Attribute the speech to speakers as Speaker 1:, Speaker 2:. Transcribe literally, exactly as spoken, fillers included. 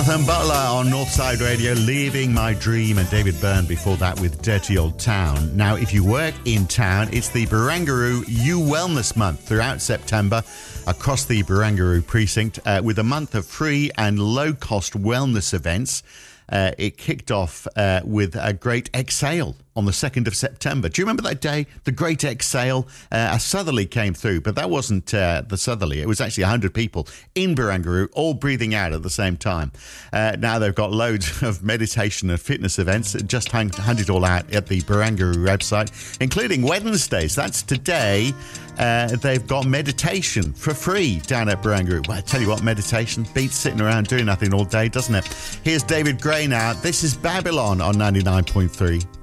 Speaker 1: Jonathan Butler on Northside Radio, Leaving My Dream, and David Byrne before that with Dirty Old Town. Now, if you work in town, it's the Barangaroo You Wellness Month throughout September across the Barangaroo precinct uh, with a month of free and low-cost wellness events. Uh, it kicked off uh, with a Great Exhale on the second of September. Do you remember that day? The Great Exhale? Uh, a southerly came through, but that wasn't uh, the southerly. It was actually one hundred people in Barangaroo, all breathing out at the same time. Uh, now they've got loads of meditation and fitness events. Just hand, hand it all out at the Barangaroo website, including Wednesdays. That's today. Uh, they've got meditation for free down at Barangaroo. Well, I tell you what, meditation beats sitting around doing nothing all day, doesn't it? Here's David Gray now. This is Babylon on ninety-nine point three.